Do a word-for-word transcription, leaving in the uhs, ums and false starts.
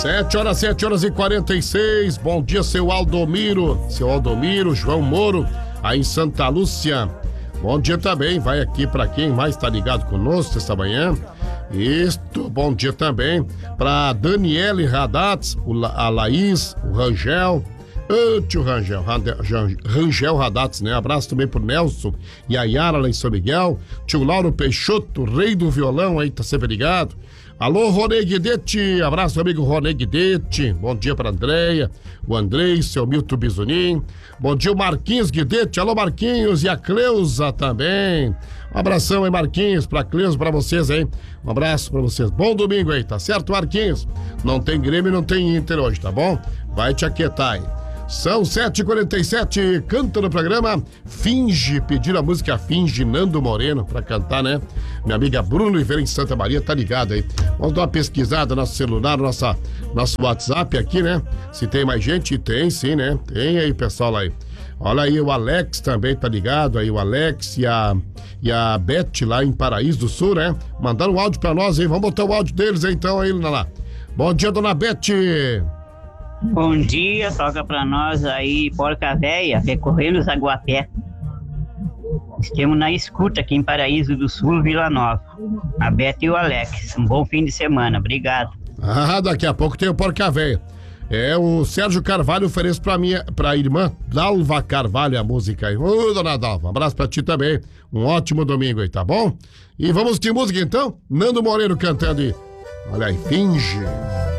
Sete horas, sete horas e quarenta e seis. Bom dia, seu Aldomiro. Seu Aldomiro, João Moro, aí em Santa Lúcia. Bom dia também. Vai aqui para quem mais tá ligado conosco esta manhã. Isto, bom dia também para Daniele Radatz, a Laís, o Rangel. Ô, tio Rangel, Rangel Radatz, né? Abraço também pro Nelson e a Yara lá em São Miguel. Tio Lauro Peixoto, rei do violão aí, tá sempre ligado. Alô, Rony Guidetti, abraço, amigo Rony Guidetti. Bom dia pra Andréia, o Andrei, seu Milton Bisonim. Bom dia, o Marquinhos Guidetti. Alô, Marquinhos, e a Cleusa também. Um abração aí, Marquinhos, pra Cleusa, pra vocês aí. Um abraço pra vocês. Bom domingo aí, tá certo, Marquinhos? Não tem Grêmio, não tem Inter hoje, tá bom? Vai te aquietar aí. São sete e quarenta e sete, canta no programa Finge, pedir a música Finge, Nando Moreno, pra cantar, né? Minha amiga Bruno Oliveira em Santa Maria, tá ligada aí. Vamos dar uma pesquisada no nosso celular, nossa, nosso WhatsApp aqui, né? Se tem mais gente, tem sim, né? Tem aí, pessoal aí. Olha aí, o Alex também tá ligado aí, o Alex e a, e a Beth lá em Paraíso do Sul, né? Mandaram um áudio pra nós aí, vamos botar o áudio deles aí então aí, lá. Bom dia, dona Beth. Bom dia, toca pra nós aí, Porca Véia, recorrendo os Aguapé. Estamos na escuta aqui em Paraíso do Sul, Vila Nova. A Beth e o Alex. Um bom fim de semana, obrigado. Ah, daqui a pouco tem o Porca Véia. É, o Sérgio Carvalho oferece pra minha, pra irmã Dalva Carvalho a música aí. Ô, dona Dalva, um abraço pra ti também. Um ótimo domingo aí, tá bom? E vamos de música então? Nando Moreno cantando aí. Olha aí, Finge.